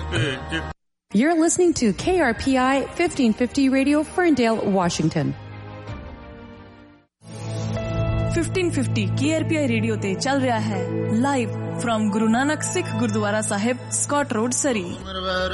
You're listening to KRPI 1550 Radio, Ferndale, Washington. 1550 KRPI radio ते चल रहा है live from Guru Nanak Sikh gurdwara Sahib, Scott road, सरी।